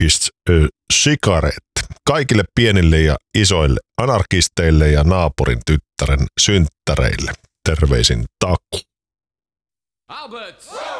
anarchist cigarette. Kaikille pienille ja isoille anarkisteille ja naapurin tyttären synttäreille. Terveisin Taku. Albert!